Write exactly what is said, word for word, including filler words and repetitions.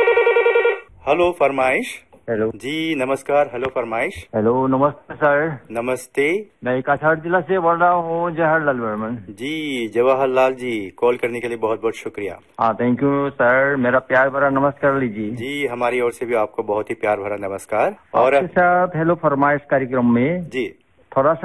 Hello फरमाइश। Hello जी नमस्कार। Hello फरमाइश। हेलो नमस्ते सर। नमस्ते। मैं काछाड़ जिला से बोल रहा हूँ, जवाहरलाल वर्मन। जी जवाहरलाल जी, कॉल करने के लिए बहुत बहुत शुक्रिया। हाँ थैंक यू सर, मेरा प्यार भरा नमस्कार लीजिए। जी हमारी ओर से भी आपको बहुत ही प्यार भरा नमस्कार। और आपके साथ हेलो फरमाइश कार्यक्रम में जी थोड़ा